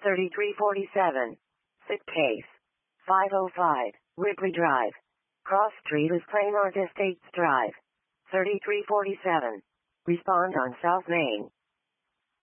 3347. Sick case. 505. Ripley Drive. Cross Street is Claymore Estates Drive. 3347. Respond on South Main.